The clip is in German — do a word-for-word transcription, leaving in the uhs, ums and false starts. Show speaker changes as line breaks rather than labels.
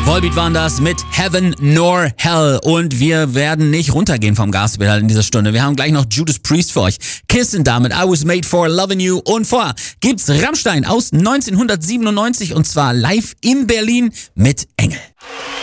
Volbeat waren das mit Heaven nor Hell. Und wir werden nicht runtergehen vom Gaspedal in dieser Stunde. Wir haben gleich noch Judas Priest für euch. Kissen damit I Was Made For Loving You. Und vorher gibt's Rammstein aus neunzehnhundertsiebenundneunzig und zwar live in Berlin mit Engel.